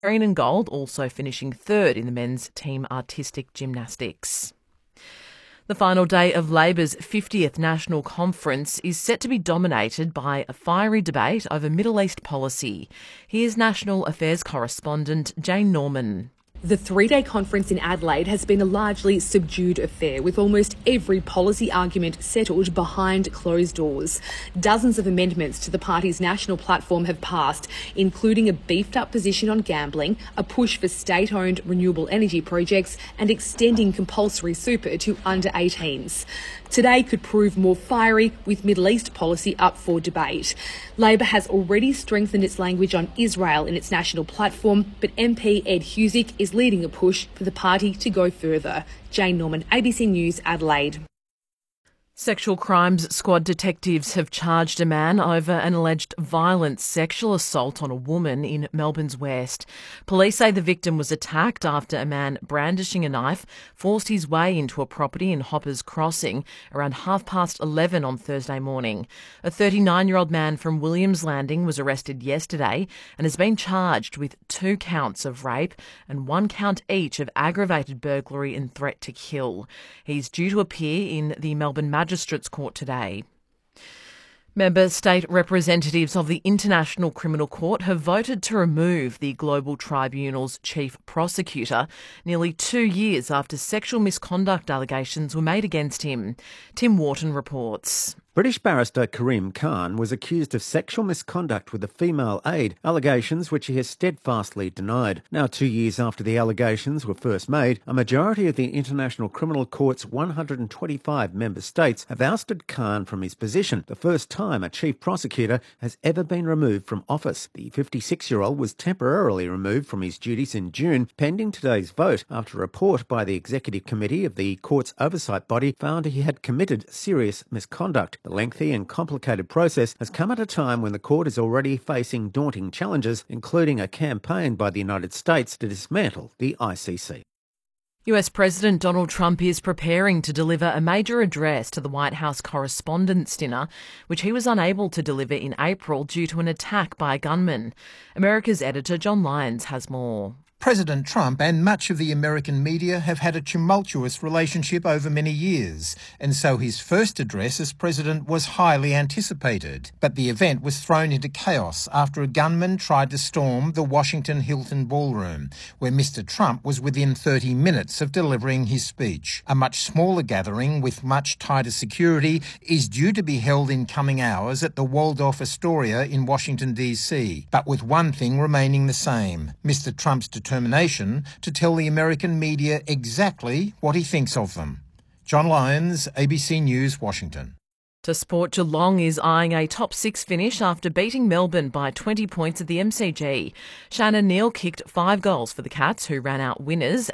Arian Gold also finishing third in the men's team artistic gymnastics. The final day of Labor's 50th National Conference is set to be dominated by a fiery debate over Middle East policy. Here's National Affairs correspondent Jane Norman. The three-day conference in Adelaide has been a largely subdued affair, with almost every policy argument settled behind closed doors. Dozens of amendments to the party's national platform have passed, including a beefed-up position on gambling, a push for state-owned renewable energy projects, and extending compulsory super to under-18s. Today could prove more fiery, with Middle East policy up for debate. Labor has already strengthened its language on Israel in its national platform, but MP Ed Husic is leading a push for the party to go further. Jane Norman, ABC News, Adelaide. Sexual Crimes Squad detectives have charged a man over an alleged violent sexual assault on a woman in Melbourne's West. Police say the victim was attacked after a man brandishing a knife forced his way into a property in Hoppers Crossing around 11:30 on Thursday morning. A 39-year-old man from Williams Landing was arrested yesterday and has been charged with 2 counts of rape and 1 count each of aggravated burglary and threat to kill. He's due to appear in the Melbourne Magistrates Court today. Member state representatives of the International Criminal Court have voted to remove the Global Tribunal's chief prosecutor nearly 2 years after sexual misconduct allegations were made against him. Tim Wharton reports. British barrister Karim Khan was accused of sexual misconduct with a female aide, allegations which he has steadfastly denied. Now, 2 years after the allegations were first made, a majority of the International Criminal Court's 125 member states have ousted Khan from his position, the first time a chief prosecutor has ever been removed from office. The 56-year-old was temporarily removed from his duties in June, pending today's vote, after a report by the Executive Committee of the Court's oversight body found he had committed serious misconduct. The lengthy and complicated process has come at a time when the court is already facing daunting challenges, including a campaign by the United States to dismantle the ICC. US President Donald Trump is preparing to deliver a major address to the White House Correspondents' Dinner, which he was unable to deliver in April due to an attack by a gunman. America's editor John Lyons has more. President Trump and much of the American media have had a tumultuous relationship over many years, and so his first address as president was highly anticipated. But the event was thrown into chaos after a gunman tried to storm the Washington Hilton Ballroom, where Mr. Trump was within 30 minutes of delivering his speech. A much smaller gathering with much tighter security is due to be held in coming hours at the Waldorf Astoria in Washington, D.C., but with one thing remaining the same: Mr. Trump's determination to tell the American media exactly what he thinks of them. John Lyons, ABC News, Washington. To sport, Geelong is eyeing a top 6 finish after beating Melbourne by 20 points at the MCG. Shannon Neal kicked 5 goals for the Cats, who ran out winners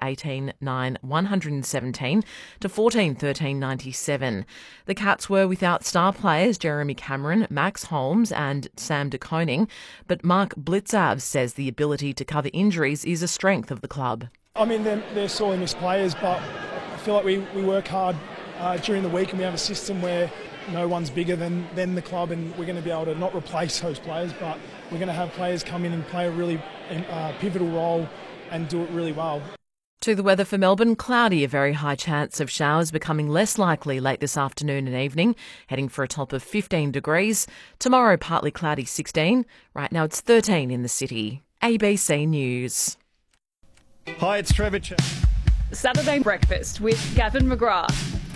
18-9-117 to 14-13-97. The Cats were without star players Jeremy Cameron, Max Holmes and Sam De Koning, but Mark Blitzav says the ability to cover injuries is a strength of the club. I mean, they're sorely missed players, but I feel like we work hard during the week, and we have a system where no one's bigger than the club, and we're going to be able to not replace those players, but we're going to have players come in and play a really pivotal role and do it really well. To the weather for Melbourne, cloudy, a very high chance of showers becoming less likely late this afternoon and evening, heading for a top of 15 degrees. Tomorrow, partly cloudy, 16. Right now it's 13 in the city. ABC News. Hi, it's Trevor. Saturday Breakfast with Gavin McGrath.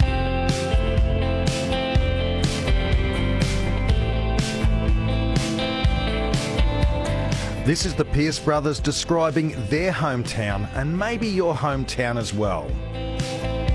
This is the Pierce brothers describing their hometown and maybe your hometown as well.